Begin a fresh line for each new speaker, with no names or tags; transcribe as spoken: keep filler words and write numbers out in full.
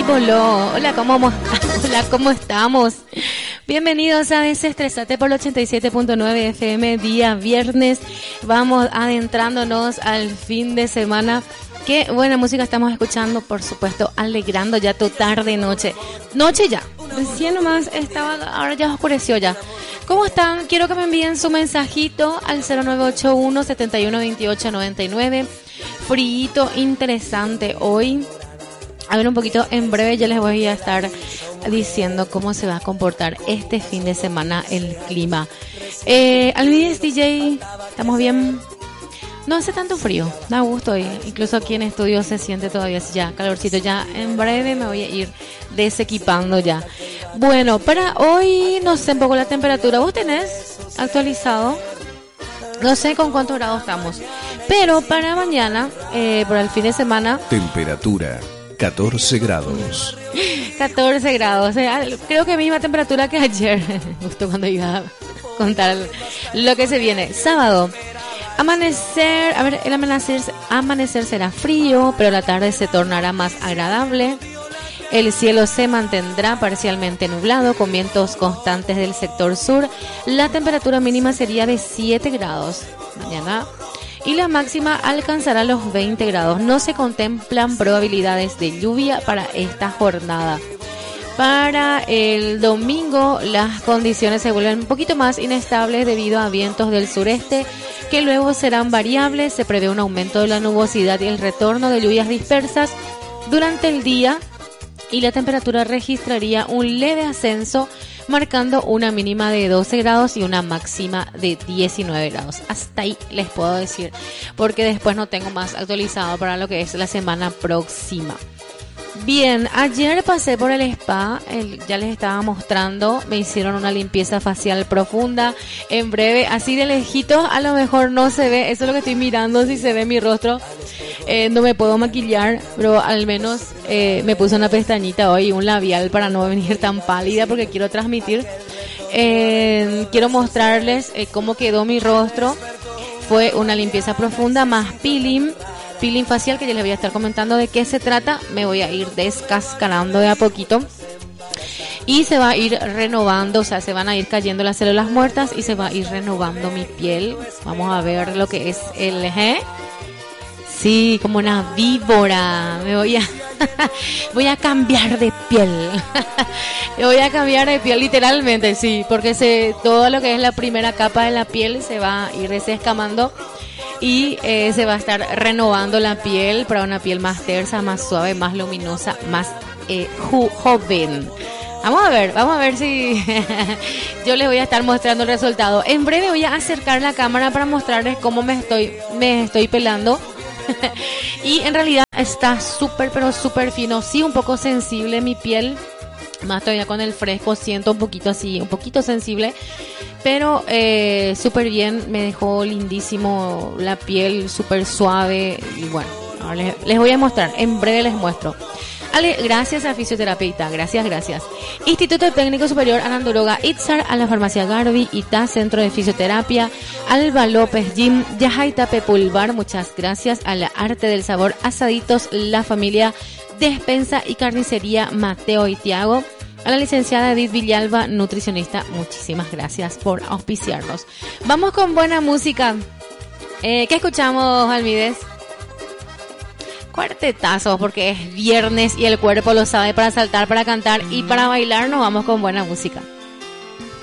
Bolo. Hola, ¿cómo, hola, ¿cómo estamos? Bienvenidos a Desestresate por el ochenta y siete punto nueve F M, día viernes. Vamos adentrándonos al fin de semana. Qué buena música estamos escuchando, por supuesto, alegrando ya tu tarde, noche. Noche ya. Recién nomás estaba, ahora ya oscureció ya. ¿Cómo están? Quiero que me envíen su mensajito al cero nueve ocho uno, siete uno dos ocho nueve nueve. Fríito interesante hoy. A ver, un poquito en breve ya les voy a estar diciendo cómo se va a comportar este fin de semana el clima. Eh, Alvides D J, ¿estamos bien? No hace tanto frío, da gusto hoy. Incluso aquí en estudio se siente todavía ya calorcito. Ya en breve me voy a ir desequipando ya. Bueno, para hoy no sé un poco la temperatura. ¿Vos tenés actualizado? No sé con cuántos grados estamos. Pero para mañana, eh, para el fin de semana...
Temperatura, catorce grados.
catorce grados. Eh, creo que misma temperatura que ayer. Justo cuando iba a contar lo que se viene. Sábado. Amanecer, a ver, el amanecer, amanecer será frío, pero la tarde se tornará más agradable. El cielo se mantendrá parcialmente nublado con vientos constantes del sector sur. La temperatura mínima sería de siete grados mañana y la máxima alcanzará los veinte grados. No se contemplan probabilidades de lluvia para esta jornada. Para el domingo las condiciones se vuelven un poquito más inestables debido a vientos del sureste que luego serán variables. Se prevé un aumento de la nubosidad y el retorno de lluvias dispersas durante el día y la temperatura registraría un leve ascenso marcando una mínima de doce grados y una máxima de diecinueve grados. Hasta ahí les puedo decir porque después no tengo más actualizado para lo que es la semana próxima. Bien, ayer pasé por el spa, el, ya les estaba mostrando, me hicieron una limpieza facial profunda, en breve, así de lejitos, a lo mejor no se ve, eso es lo que estoy mirando, si se ve mi rostro, eh, no me puedo maquillar, pero al menos eh, me puse una pestañita hoy y un labial para no venir tan pálida porque quiero transmitir, eh, quiero mostrarles eh, cómo quedó mi rostro, fue una limpieza profunda más peeling, peeling facial que ya les voy a estar comentando de qué se trata. Me voy a ir descascarando de a poquito y se va a ir renovando, o sea, se van a ir cayendo las células muertas y se va a ir renovando mi piel. Vamos a ver lo que es el ¿eh? Sí, como una víbora. Me voy a voy a cambiar de piel. Me voy a cambiar de piel literalmente, sí, porque se todo lo que es la primera capa de la piel se va a ir desescamando. Y eh, se va a estar renovando la piel para una piel más tersa, más suave, más luminosa, más eh, ju- joven. Vamos a ver, vamos a ver si yo les voy a estar mostrando el resultado. En breve voy a acercar la cámara para mostrarles cómo me estoy, me estoy pelando. Y en realidad está súper, pero súper fino. Sí, un poco sensible mi piel. Más todavía con el fresco siento un poquito así, un poquito sensible. Pero eh, súper bien, me dejó lindísimo la piel, súper suave. Y bueno, ahora les, les voy a mostrar, en breve les muestro. Ale, gracias a Fisioterapeuta, gracias, gracias. Instituto Técnico Superior Ananduroga Itzar, a la Farmacia Garbi, Ita, Centro de Fisioterapia, Alba López Gym, Yajaita Pepulvar, muchas gracias. A la Arte del Sabor, Asaditos, la familia Despensa y Carnicería Mateo y Tiago. A la licenciada Edith Villalba, nutricionista, muchísimas gracias por auspiciarnos. Vamos con buena música. Eh, ¿Qué escuchamos, Almides? Cuartetazos, porque es viernes y el cuerpo lo sabe, para saltar, para cantar y para bailar. Nos vamos con buena música.